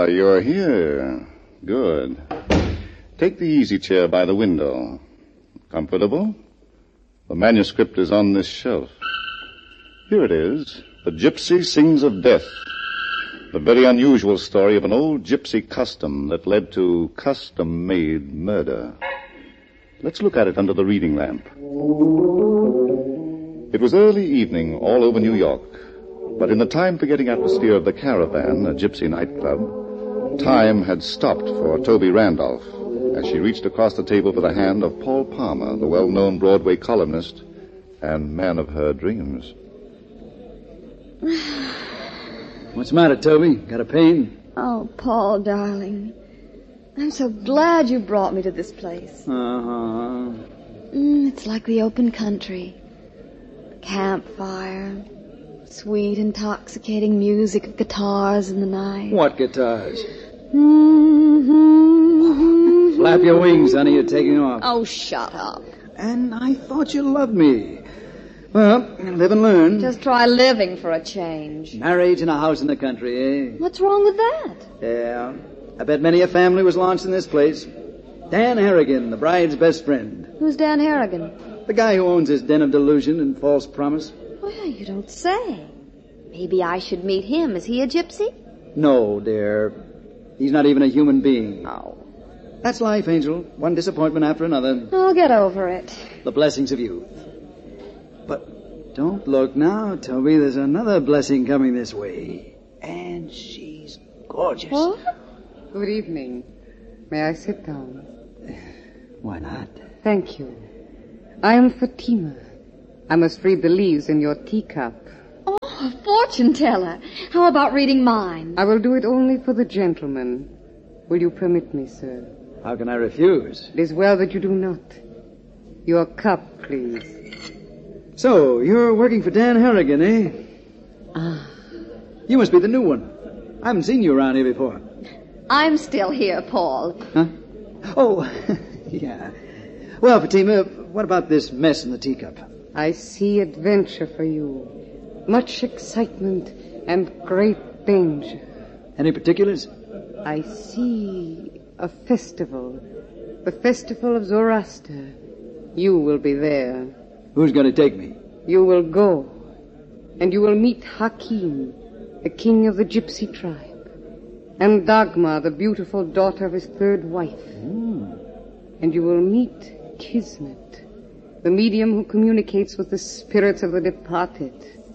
you're here. Good. Take the easy chair by the window. Comfortable? The manuscript is on this shelf. Here it is. The Gypsy Sings of Death. The very unusual story of an old gypsy custom that led to custom-made murder. Let's look at it under the reading lamp. It was early evening all over New York, but in the time-forgetting atmosphere of the Caravan, a gypsy nightclub, time had stopped for Toby Randolph as she reached across the table for the hand of Paul Palmer, the well-known Broadway columnist and man of her dreams. What's the matter, Toby? Got a pain? Oh, Paul, darling. I'm so glad you brought me to this place. Uh-huh. It's like the open country. Campfire. Sweet, intoxicating music of guitars in the night. What guitars? Mm-hmm. Flap your wings, honey. You're taking off. Oh, shut up. And I thought you loved me. Well, live and learn. Just try living for a change. Marriage in a house in the country, eh? What's wrong with that? Yeah. I bet many a family was launched in this place. Dan Harrigan, the bride's best friend. Who's Dan Harrigan? The guy who owns this den of delusion and false promise. Well, you don't say. Maybe I should meet him. Is he a gypsy? No, dear. He's not even a human being. Oh. That's life, Angel. One disappointment after another. I'll get over it. The blessings of youth. But don't look now, Toby. There's another blessing coming this way. And she's gorgeous. What? Good evening. May I sit down? Why not? Thank you. I am Fatima. I must read the leaves in your teacup. Oh, a fortune teller. How about reading mine? I will do it only for the gentleman. Will you permit me, sir? How can I refuse? It is well that you do not. Your cup, please. So, you're working for Dan Harrigan, eh? Ah. You must be the new one. I haven't seen you around here before. I'm still here, Paul. Huh? Oh, yeah. Well, Fatima, what about this mess in the teacup? I see adventure for you. Much excitement and great danger. Any particulars? I see a festival. The festival of Zoroaster. You will be there. Who's going to take me? You will go, and you will meet Hakim, the king of the gypsy tribe, and Dagmar, the beautiful daughter of his third wife. And you will meet Kismet, the medium who communicates with the spirits of the departed.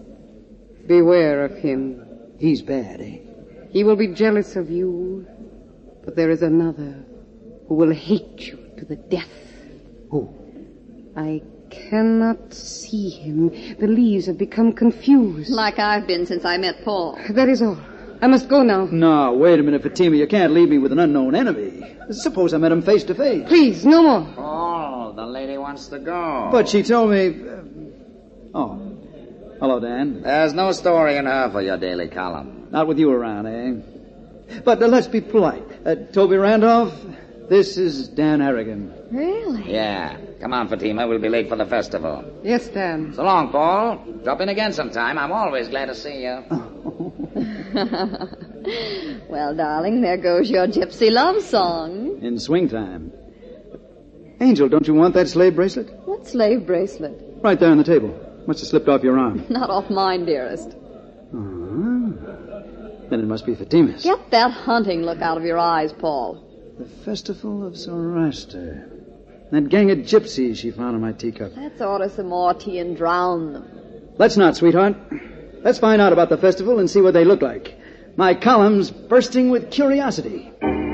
Beware of him. He's bad, eh? He will be jealous of you, but there is another who will hate you to the death. Who? I cannot see him. The leaves have become confused. Like I've been since I met Paul. That is all. I must go now. No, wait a minute, Fatima. You can't leave me with an unknown enemy. Suppose I met him face to face. Please, no more. Oh, the lady wants to go. But she told me... Oh. Hello, Dan. There's no story in her for your daily column. Not with you around, eh? But let's be polite. Toby Randolph, this is Dan Harrigan. Really? Yeah. Come on, Fatima. We'll be late for the festival. Yes, Dan. So long, Paul. Drop in again sometime. I'm always glad to see you. Well, darling, there goes your gypsy love song. In swing time. Angel, don't you want that slave bracelet? What slave bracelet? Right there on the table. Must have slipped off your arm. Not off mine, dearest. Then it must be Fatima's. Get that hunting look out of your eyes, Paul. The Festival of Zoroaster. That gang of gypsies she found in my teacup. Let's order some more tea and drown them. Let's not, sweetheart. Let's find out about the festival and see what they look like. My column's bursting with curiosity.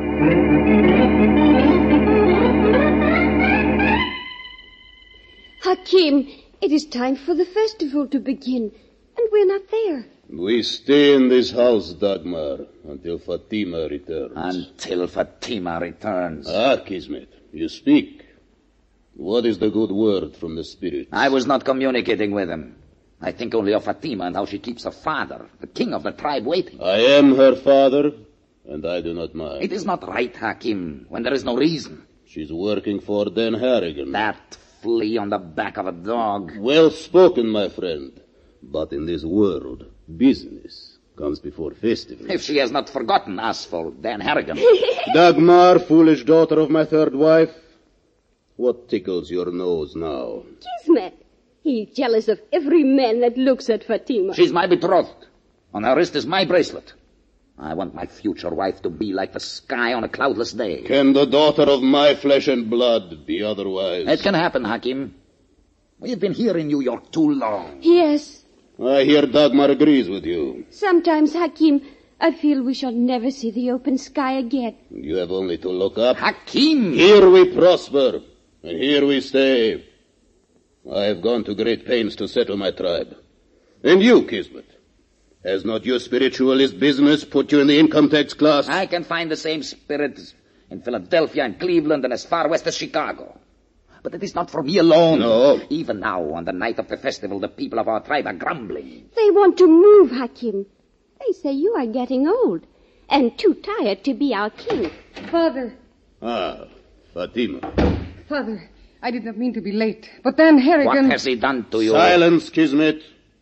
Hakim, it is time for the festival to begin, and we're not there. We stay in this house, Dagmar, until Fatima returns. Until Fatima returns. Ah, Kismet, you speak. What is the good word from the spirits? I was not communicating with him. I think only of Fatima and how she keeps her father, the king of the tribe, waiting. I am her father, and I do not mind. It is not right, Hakim, when there is no reason. She's working for Dan Harrigan. That flea on the back of a dog. Well spoken, my friend. But in this world, business comes before festivals. If she has not forgotten us for Dan Harrigan. Dagmar, foolish daughter of my third wife, what tickles your nose now? Kismet. He's jealous of every man that looks at Fatima. She's my betrothed. On her wrist is my bracelet. I want my future wife to be like the sky on a cloudless day. Can the daughter of my flesh and blood be otherwise? It can happen, Hakim. We've been here in New York too long. Yes. I hear Dagmar agrees with you. Sometimes, Hakim, I feel we shall never see the open sky again. You have only to look up. Hakim! Here we prosper, and here we stay. I have gone to great pains to settle my tribe. And you, Kismet, has not your spiritualist business put you in the income tax class? I can find the same spirit in Philadelphia and Cleveland and as far west as Chicago. But it is not for me alone. No. Even now, on the night of the festival, the people of our tribe are grumbling. They want to move, Hakim. They say you are getting old and too tired to be our king. Father. Ah, Fatima. Father, I did not mean to be late, but Dan Harrigan... What has he done to you? Silence, Kismet.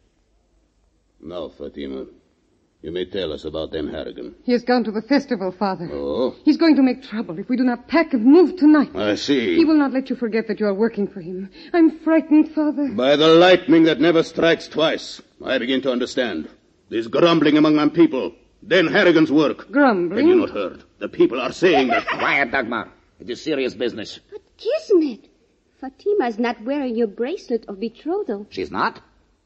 Now, Fatima, you may tell us about Dan Harrigan. He has gone to the festival, Father. Oh? He's going to make trouble if we do not pack and move tonight. I see. He will not let you forget that you are working for him. I'm frightened, Father. By the lightning that never strikes twice, I begin to understand. There's grumbling among my people. Dan Harrigan's work. Grumbling? Have you not heard? The people are saying that... Quiet, Dagmar. It is serious business. But Kismet, Fatima's not wearing your bracelet of betrothal. She's not?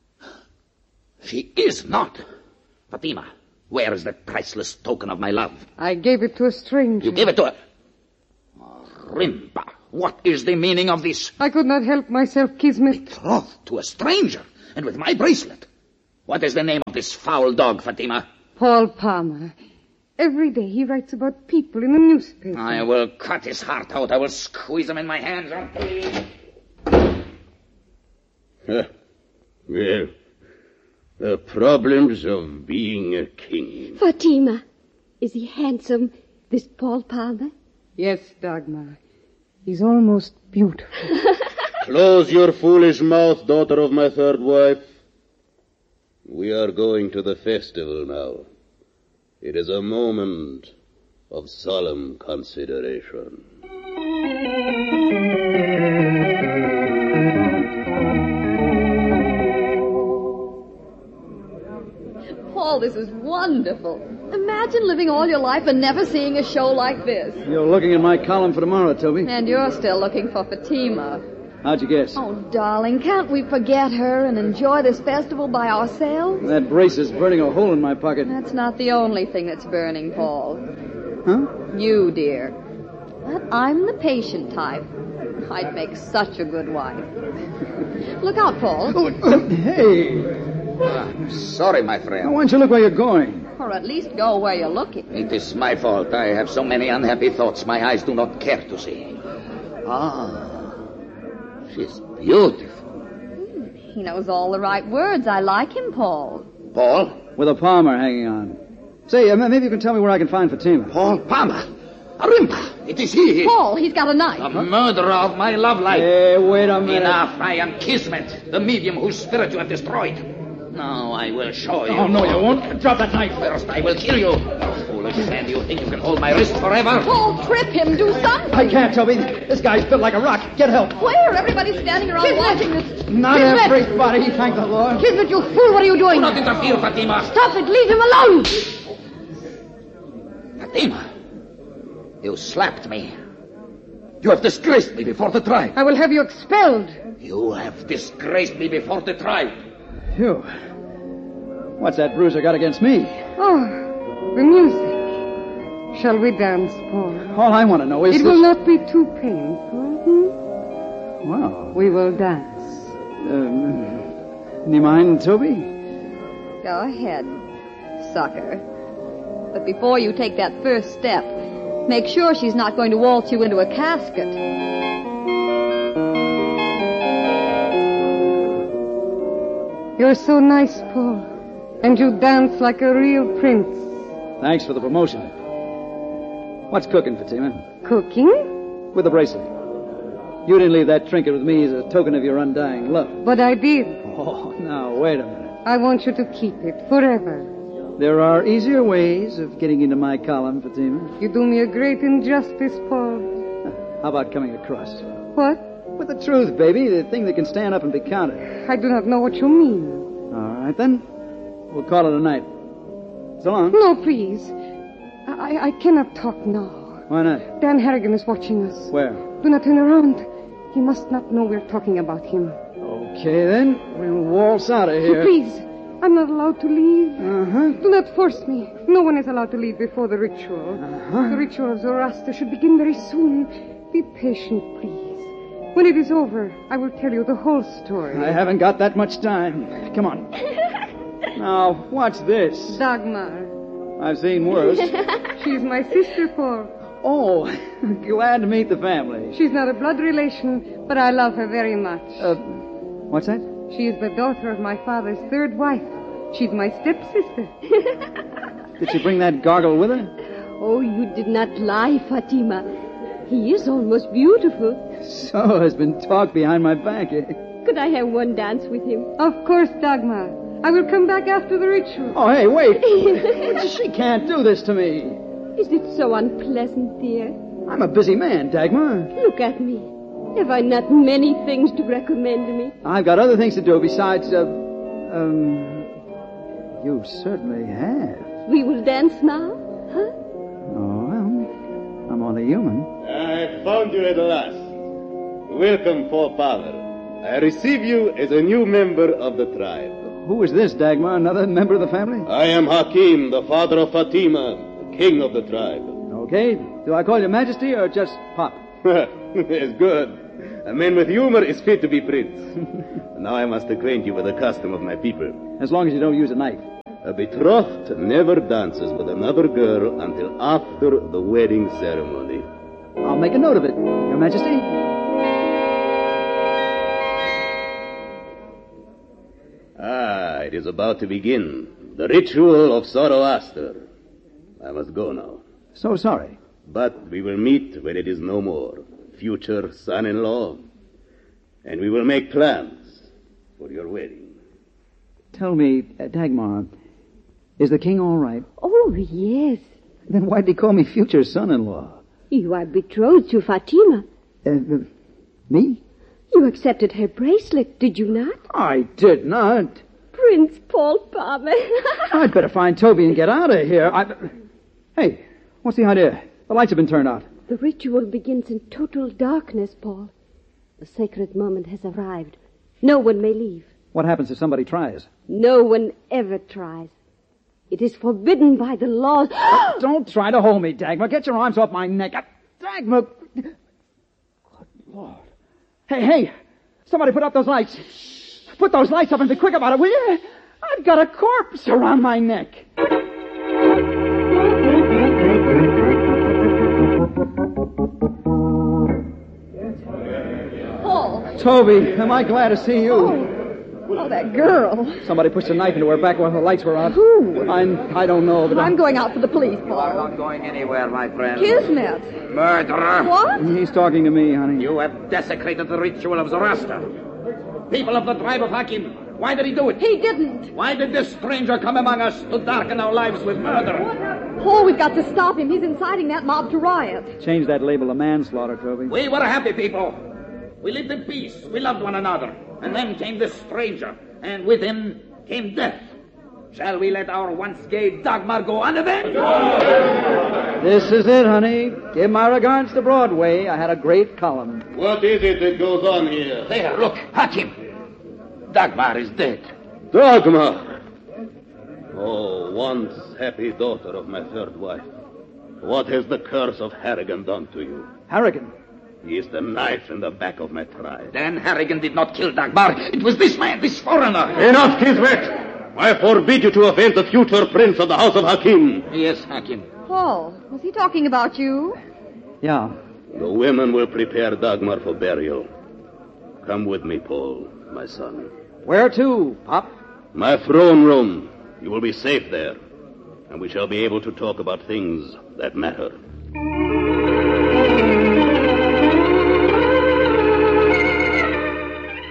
She is not. Fatima, where is that priceless token of my love? I gave it to a stranger. You gave it to her? Oh, Rimba, what is the meaning of this? I could not help myself, Kismet. Betrothed to a stranger, and with my bracelet. What is the name of this foul dog, Fatima? Paul Palmer. Every day he writes about people in the newspaper. I will cut his heart out. I will squeeze him in my hands. Well, the problems of being a king. Fatima, is he handsome, this Paul Palmer? Yes, Dagmar. He's almost beautiful. Close your foolish mouth, daughter of my third wife. We are going to the festival now. It is a moment of solemn consideration. Paul, this is wonderful. Imagine living all your life and never seeing a show like this. You're looking at my column for tomorrow, Toby. And you're still looking for Fatima. How'd you guess? Oh, darling, can't we forget her and enjoy this festival by ourselves? That brace is burning a hole in my pocket. That's not the only thing that's burning, Paul. Huh? You, dear. But I'm the patient type. I'd make such a good wife. Look out, Paul. Oh, hey! I'm sorry, my Why friend. don't you look where you're going? Or at least go where you're looking. It is my fault. I have so many unhappy thoughts my eyes do not care to see. Ah, she's beautiful. He knows all the right words. I like him, Paul. Paul? With a Palmer hanging on. Say, maybe you can tell me where I can find Fatima. Paul Palmer. Rimba, it is he. Paul, he's got a knife. The murderer of my love life. Hey, wait a minute. Enough, I am Kismet, the medium whose spirit you have destroyed. Now I will show you. Oh, no, you won't. Drop that knife. First, I will kill you. Foolish man, do you think you can hold my wrist forever? Paul, trip him. Do something. I can't, Toby. This guy's built like a rock. Get help. Where? Everybody's standing around watching this. Not Kismet! everybody, thank the Lord. Kismet, you fool. What are you doing? Do not interfere, Fatima. Stop it. Leave him alone. Fatima, you slapped me. You have disgraced me before the tribe. I will have you expelled. You have disgraced me before the tribe. Phew. What's that bruiser got against me? Oh, the music. Shall we dance, Paul? All I want to know is... It will not be too painful. Wow. We will dance. Do you mind, Toby? Go ahead, sucker. But before you take that first step, make sure she's not going to waltz you into a casket. You're so nice, Paul. And you dance like a real prince. Thanks for the promotion. What's cooking, Fatima? Cooking? With the bracelet. You didn't leave that trinket with me as a token of your undying love. But I did. Oh, now, wait a minute. I want you to keep it forever. There are easier ways of getting into my column, Fatima. You do me a great injustice, Paul. How about coming across? What? With the truth, baby, the thing that can stand up and be counted. I do not know what you mean. All right, then. We'll call it a night. So long. No, please. I cannot talk now. Why not? Dan Harrigan is watching us. Where? Do not turn around. He must not know we're talking about him. Okay, then. We'll waltz out of here. Please, I'm not allowed to leave. Uh-huh. Do not force me. No one is allowed to leave before the ritual. Uh-huh. The ritual of Zoroaster should begin very soon. Be patient, please. When it is over, I will tell you the whole story. I haven't got that much time. Come on. Now, what's this? Dagmar. I've seen worse. She's my sister, Paul. Oh, glad to meet the family. She's not a blood relation, but I love her very much. What's that? She is the daughter of my father's third wife. She's my stepsister. Did she bring that gargle with her? Oh, you did not lie, Fatima. He is almost beautiful. So has been talk behind my back. Could I have one dance with him? Of course, Dagmar. I will come back after the ritual. Oh, hey, wait. She can't do this to me. Is it so unpleasant, dear? I'm a busy man, Dagmar. Look at me. Have I not many things to recommend me? I've got other things to do besides, you certainly have. We will dance now, huh? Oh, well, I'm only human. I found you at last. Welcome, forefather. I receive you as a new member of the tribe. Who is this, Dagmar? Another member of the family? I am Hakim, the father of Fatima, the king of the tribe. Okay. Do I call you Majesty or just Pop? It's good. A man with humor is fit to be prince. Now I must acquaint you with the custom of my people. As long as you don't use a knife. A betrothed never dances with another girl until after the wedding ceremony. I'll make a note of it, Your Majesty. It is about to begin. The ritual of Zoroaster. I must go now. So sorry. But we will meet when it is no more. Future son-in-law. And we will make plans for your wedding. Tell me, Dagmar, is the king all right? Oh, yes. Then why did he call me future son-in-law? You are betrothed to Fatima. Me? You accepted her bracelet, did you not? I did not. Prince Paul Palmer. I'd better find Toby and get out of here. Hey, what's the idea? The lights have been turned out. The ritual begins in total darkness, Paul. The sacred moment has arrived. No one may leave. What happens if somebody tries? No one ever tries. It is forbidden by the laws. Don't try to hold me, Dagmar. Get your arms off my neck. Dagmar. Good Lord. Hey, somebody put up those lights. Put those lights up and be quick about it, will you? I've got a corpse around my neck. Paul. Toby, am I glad to see you? Oh, that girl. Somebody pushed a knife into her back while the lights were on. Who? I don't know, but I'm going out for the police, You are Paul. not going anywhere, my friend. Kismet. Murderer! What? He's talking to me, honey. You have desecrated the ritual of Zoroaster. People of the tribe of Hakim, why did he do it? He didn't. Why did this stranger come among us to darken our lives with murder? Paul, we've got to stop him. He's inciting that mob to riot. Change that label to manslaughter, Toby. We were happy people. We lived in peace. We loved one another. And then came this stranger. And with him came death. Shall we let our once gay Dagmar go unavenged? This is it, honey. Give my regards to Broadway. I had a great column. What is it that goes on here? There, look, Hakim. Dagmar is dead. Dagmar! Oh, once happy daughter of my third wife. What has the curse of Harrigan done to you? Harrigan. He is the knife in the back of my tribe. Then Harrigan did not kill Dagmar. It was this man, this foreigner. Enough, Kismet! I forbid you to offend the future prince of the house of Hakim. Yes, Hakim. Paul, was he talking about you? Yeah. The women will prepare Dagmar for burial. Come with me, Paul, my son. Where to, Pop? My throne room. You will be safe there. And we shall be able to talk about things that matter.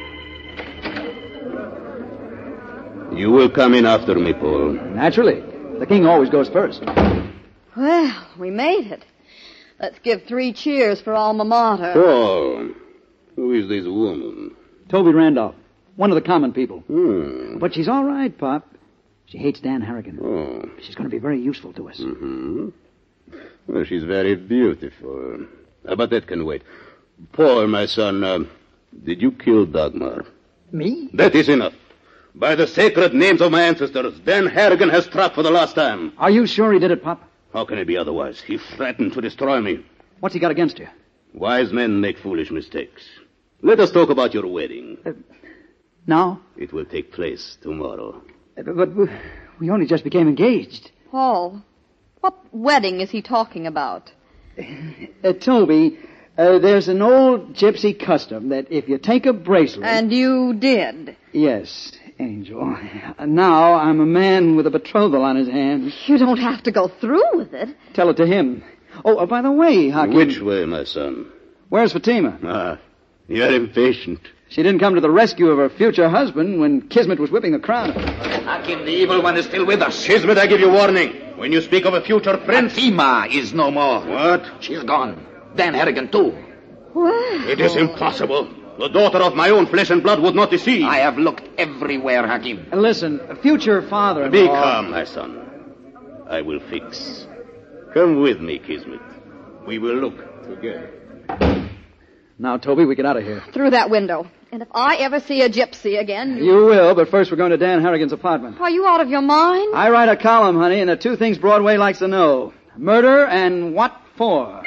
You will come in after me, Paul. Naturally. The king always goes first. Well, we made it. Let's give 3 cheers for Alma Mater. Paul, who is this woman? Toby Randolph, one of the common people. Hmm. But she's all right, Pop. She hates Dan Harrigan. Oh. She's going to be very useful to us. Mm-hmm. Well, she's very beautiful. But that can wait. Paul, my son, did you kill Dagmar? Me? That is enough. By the sacred names of my ancestors, Dan Harrigan has struck for the last time. Are you sure he did it, Pop? How can it be otherwise? He threatened to destroy me. What's he got against you? Wise men make foolish mistakes. Let us talk about your wedding. Now? It will take place tomorrow. But we only just became engaged. Paul, what wedding is he talking about? Toby, there's an old gypsy custom that if you take a bracelet... And you did? Yes, Angel. Now I'm a man with a betrothal on his hand. You don't have to go through with it. Tell it to him. Oh, by the way, Hakim... Which way, my son? Where's Fatima? Ah, you're impatient. She didn't come to the rescue of her future husband when Kismet was whipping the crowd. Hakim, the evil one is still with us. Kismet, I give you warning. When you speak of a future prince... Fatima is no more. What? She's gone. Dan Harrigan, too. Well, It is impossible. The daughter of my own flesh and blood would not deceive. I have looked everywhere, Hakim. Listen, future father-in-law... Be calm, my son. I will fix. Come with me, Kismet. We will look together. Now, Toby, we get out of here. through that window. And if I ever see a gypsy again... You will, but first we're going to Dan Harrigan's apartment. Are you out of your mind? I write a column, honey, and the 2 things Broadway likes to know. Murder and what for.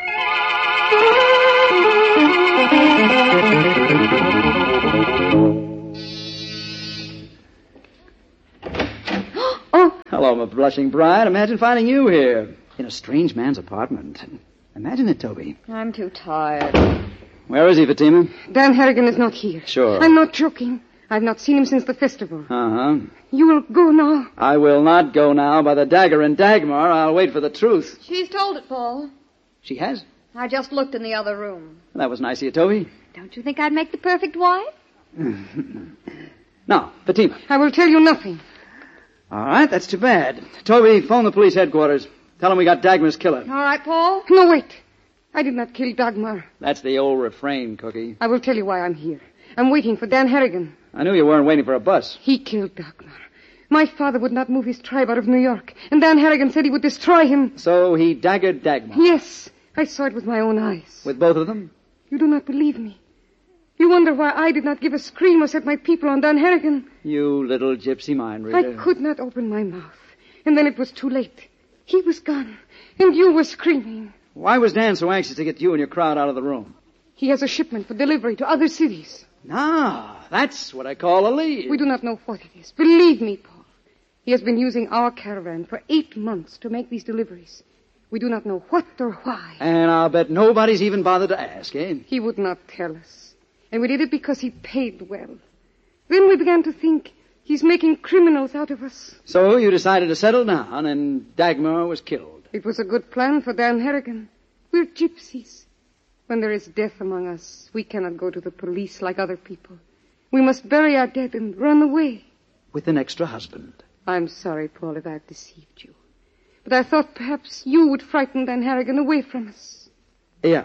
Oh, Hello, my blushing bride. Imagine finding you here. In a strange man's apartment. Imagine it, Toby. I'm too tired. Where is he, Fatima? Dan Harrigan is not here. Sure. I'm not joking. I've not seen him since the festival. Uh-huh. You will go now. I will not go now by the dagger in Dagmar. I'll wait for the truth. She's told it, Paul. She has? I just looked in the other room. That was nice of you, Toby. Don't you think I'd make the perfect wife? Now, Fatima. I will tell you nothing. All right, that's too bad. Toby, phone the police headquarters. Tell them we got Dagmar's killer. All right, Paul. No, wait. I did not kill Dagmar. That's the old refrain, Cookie. I will tell you why I'm here. I'm waiting for Dan Harrigan. I knew you weren't waiting for a bus. He killed Dagmar. My father would not move his tribe out of New York, and Dan Harrigan said he would destroy him. So he daggered Dagmar. Yes, I saw it with my own eyes. With both of them? You do not believe me. You wonder why I did not give a scream or set my people on Dan Harrigan. You little gypsy mind reader. I could not open my mouth. And then it was too late. He was gone, and you were screaming. Why was Dan so anxious to get you and your crowd out of the room? He has a shipment for delivery to other cities. Ah, that's what I call a lead. We do not know what it is. Believe me, Paul. He has been using our caravan for 8 months to make these deliveries. We do not know what or why. And I'll bet nobody's even bothered to ask, eh? He would not tell us. And we did it because he paid well. Then we began to think he's making criminals out of us. So you decided to settle down, and Dagmar was killed. It was a good plan for Dan Harrigan. We're gypsies. When there is death among us, we cannot go to the police like other people. We must bury our dead and run away. With an extra husband. I'm sorry, Paul, if I've deceived you. But I thought perhaps you would frighten Dan Harrigan away from us. Yeah.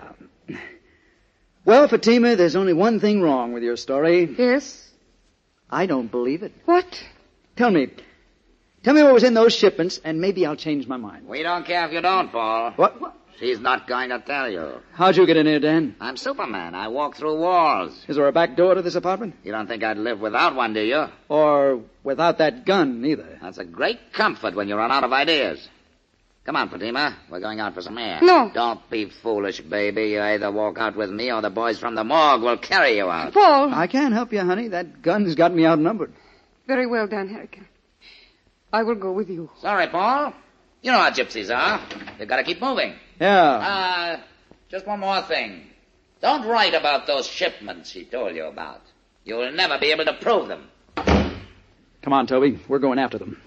Well, Fatima, there's only one thing wrong with your story. Yes? I don't believe it. What? Tell me what was in those shipments, and maybe I'll change my mind. We don't care if you don't, Paul. What? She's not going to tell you. How'd you get in here, Dan? I'm Superman. I walk through walls. Is there a back door to this apartment? You don't think I'd live without one, do you? Or without that gun, either. That's a great comfort when you run out of ideas. Come on, Fatima. We're going out for some air. No. Don't be foolish, baby. You either walk out with me or the boys from the morgue will carry you out. Paul! I can't help you, honey. That gun's got me outnumbered. Very well, Dan Harrigan. I will go with you. Sorry, Paul. You know how gypsies are. They've got to keep moving. Yeah. Just one more thing. Don't write about those shipments she told you about. You'll never be able to prove them. Come on, Toby. We're going after them.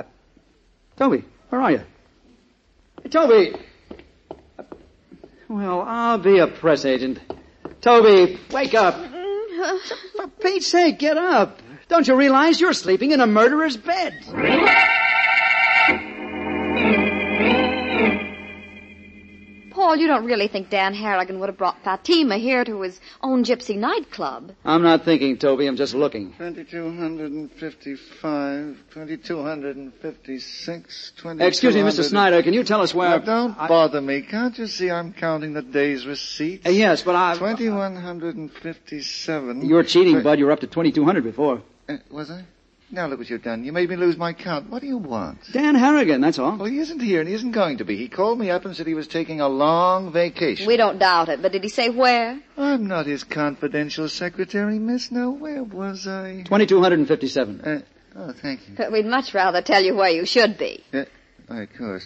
Toby, where are you? Hey, Toby! Well, I'll be a press agent. Toby, wake up. For Pete's sake, get up. Don't you realize you're sleeping in a murderer's bed? Paul, you don't really think Dan Harrigan would have brought Fatima here to his own gypsy nightclub? I'm not thinking, Toby. I'm just looking. 2255, 2256, 2200... Excuse me, Mr. Snyder. Can you tell us where... Now, don't bother me. Can't you see I'm counting the day's receipts? Yes, but I... 2157... You're cheating, Bud. You were up to 2200 before. Was I? Now look what you've done. You made me lose my count. What do you want? Dan Harrigan, that's all. Well, he isn't here, and he isn't going to be. He called me up and said he was taking a long vacation. We don't doubt it, but did he say where? I'm not his confidential secretary, miss. Now, where was I? 2257. Oh, thank you. But we'd much rather tell you where you should be. Of course.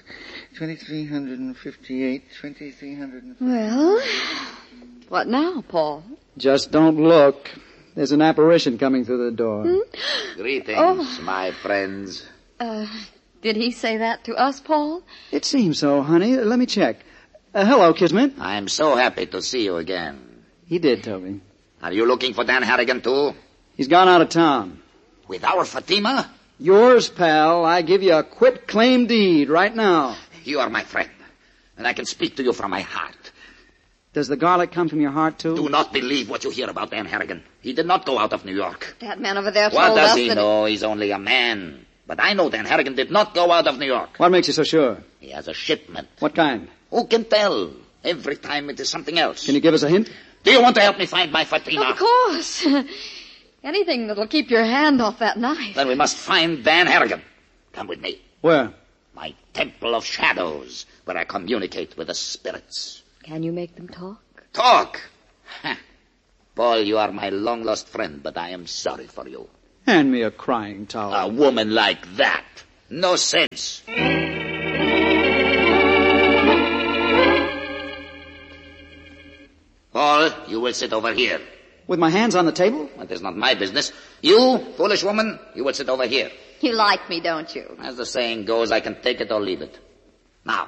2358, 2300... Well, what now, Paul? Just don't look. There's an apparition coming through the door. Greetings, my friends. Did he say that to us, Paul? It seems so, honey. Let me check. Hello, Kismet. I'm so happy to see you again. He did, Toby. Are you looking for Dan Harrigan, too? He's gone out of town. With our Fatima? Yours, pal. I give you a quit claim deed right now. You are my friend, and I can speak to you from my heart. Does the garlic come from your heart, too? Do not believe what you hear about Dan Harrigan. He did not go out of New York. That man over there told What us does he that... know? He's only a man. But I know Dan Harrigan did not go out of New York. What makes you so sure? He has a shipment. What kind? Who can tell? Every time it is something else. Can you give us a hint? Do you want to help me find my Fatima? Of course. Anything that'll keep your hand off that knife. Then we must find Dan Harrigan. Come with me. Where? My Temple of Shadows, where I communicate with the spirits. Can you make them talk? Talk? Paul, you are my long-lost friend, but I am sorry for you. Hand me a crying towel. A woman like that. No sense. Paul, you will sit over here. With my hands on the table? That is not my business. You, foolish woman, you will sit over here. You like me, don't you? As the saying goes, I can take it or leave it. Now.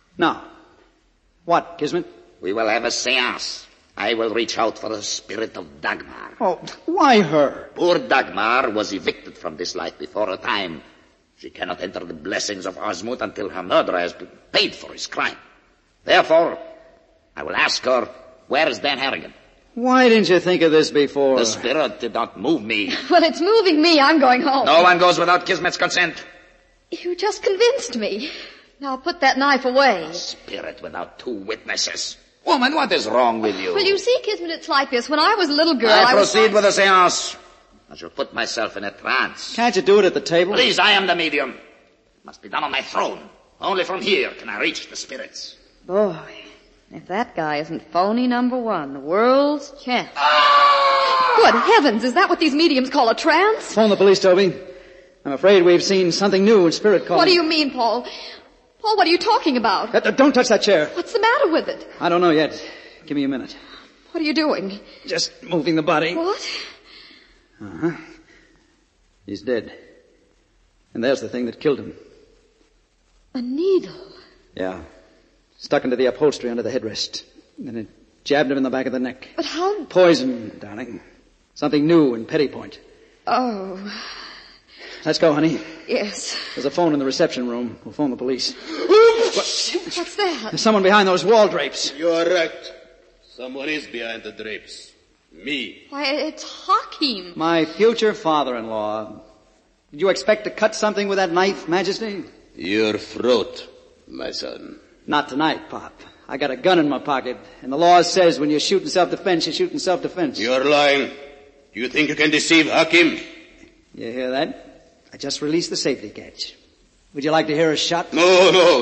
What, Kismet? We will have a seance. I will reach out for the spirit of Dagmar. Oh, why her? Poor Dagmar was evicted from this life before her time. She cannot enter the blessings of Osmut until her murderer has been paid for his crime. Therefore, I will ask her, where is Dan Harrigan? Why didn't you think of this before? The spirit did not move me. Well, it's moving me. I'm going home. No one goes without Kismet's consent. You just convinced me. Now put that knife away. A spirit without two witnesses. Woman, what is wrong with you? Well, you see, Kismet, it's like this. When I was a little girl, I proceed with the seance. I shall put myself in a trance. Can't you do it at the table? Please, I am the medium. It must be done on my throne. Only from here can I reach the spirits. Boy, if that guy isn't phony number one, the world's champ. Good heavens, is that what these mediums call a trance? Phone the police, Toby. I'm afraid we've seen something new in spirit calling. What do you mean, Paul? Paul, what are you talking about? Don't touch that chair. What's the matter with it? I don't know yet. Give me a minute. What are you doing? Just moving the body. What? Uh-huh. He's dead. And there's the thing that killed him. A needle. Yeah. Stuck into the upholstery under the headrest. Then it jabbed him in the back of the neck. But how... Poison, darling. Something new in Petty Point. Oh. Let's go, honey. Yes. There's a phone in the reception room. We'll phone the police. What's that? There's someone behind those wall drapes. You are right. Someone is behind the drapes. Me. Why, it's Hakim. My future father-in-law. Did you expect to cut something with that knife, Majesty? Your throat, my son. Not tonight, Pop. I got a gun in my pocket, and the law says when you shoot in self-defense, you shoot in self-defense. You're lying. Do you think you can deceive Hakim? You hear that? I just released the safety catch. Would you like to hear a shot? No.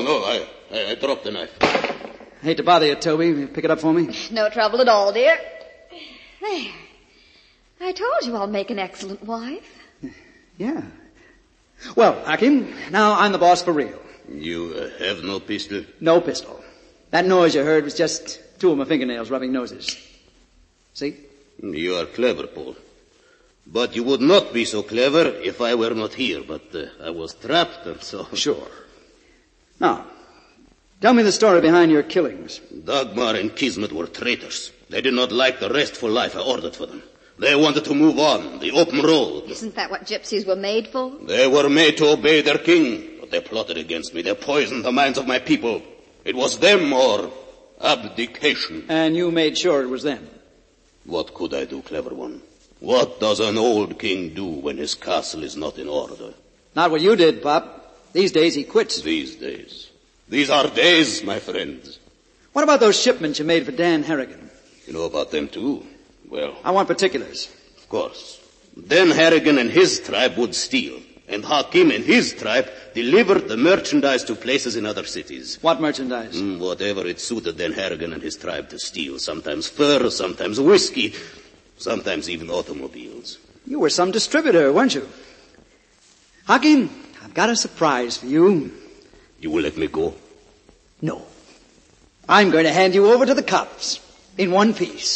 I dropped the knife. I hate to bother you, Toby. Pick it up for me. No trouble at all, dear. There. I told you I'll make an excellent wife. Yeah. Well, Hakim, now I'm the boss for real. You have no pistol? No pistol. That noise you heard was just two of my fingernails rubbing noses. See? You are clever, Paul. But you would not be so clever if I were not here. But I was trapped and so... Sure. Now, tell me the story behind your killings. Dagmar and Kismet were traitors. They did not like the restful life I ordered for them. They wanted to move on, the open road. Isn't that what gypsies were made for? They were made to obey their king, but they plotted against me. They poisoned the minds of my people. It was them or Abdication. And you made sure it was them. What could I do, clever one? What does an old king do when his castle is not in order? Not what you did, Pop. These days he quits. These days. These are days, my friends. What about those shipments you made for Dan Harrigan? You know about them too? Well, I want particulars. of course. Dan Harrigan and his tribe would steal, and Hakim and his tribe delivered the merchandise to places in other cities. What merchandise? Whatever it suited Dan Harrigan and his tribe to steal. Sometimes fur, sometimes whiskey, sometimes even automobiles. You were some distributor, weren't you? Hakim, I've got a surprise for you. You will let me go? No. I'm going to hand you over to the cops in one piece.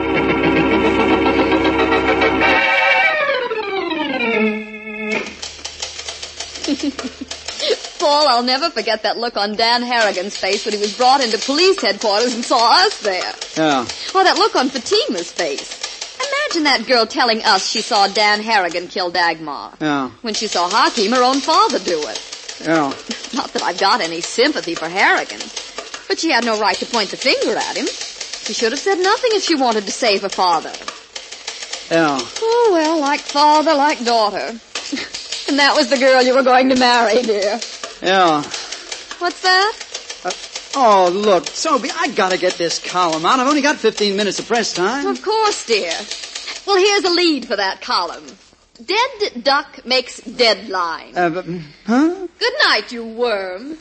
Paul, I'll never forget that look on Dan Harrigan's face when he was brought into police headquarters and saw us there. Yeah. Oh, that look on Fatima's face. Imagine that girl telling us she saw Dan Harrigan kill Dagmar. Yeah. When she saw Hakim, her own father, do it. Yeah. Not that I've got any sympathy for Harrigan, but she had no right to point the finger at him. She should have said nothing if she wanted to save her father. Yeah. Oh, well, like father, like daughter. And that was the girl you were going to marry, dear. Yeah. What's that? Oh, look, Sophie, I gotta get this column out. I've only got 15 minutes of press time. Of course, dear. Well, here's a lead for that column. Dead duck makes deadline. Huh? Good night, you worm.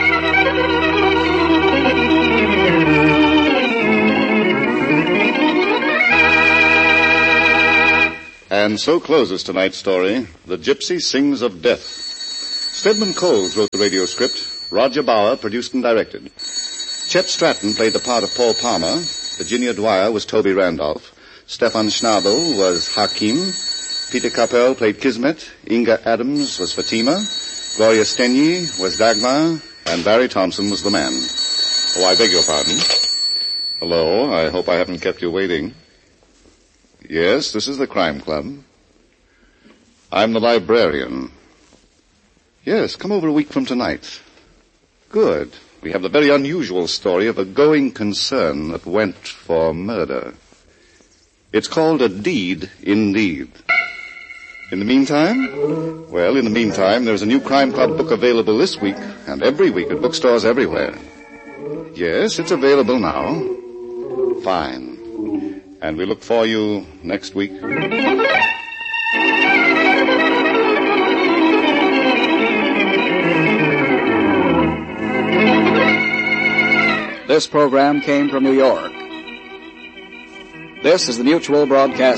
And so closes tonight's story, The Gypsy Sings of Death. Stedman Coles wrote the radio script. Roger Bauer produced and directed. Chet Stratton played the part of Paul Palmer. Virginia Dwyer was Toby Randolph. Stefan Schnabel was Hakim. Peter Capel played Kismet. Inga Adams was Fatima. Gloria Stenyi was Dagmar. And Barry Thompson was the man. Oh, I beg your pardon. Hello, I hope I haven't kept you waiting. Yes, this is the Crime Club. I'm the librarian. Yes, come over a week from tonight. Good. We have the very unusual story of a going concern that went for murder. It's called A Deed Indeed. In the meantime? Well, in the meantime, there's a new Crime Club book available this week and every week at bookstores everywhere. Yes, it's available now. Fine. And we look for you next week. This program came from New York. This is the Mutual Broadcast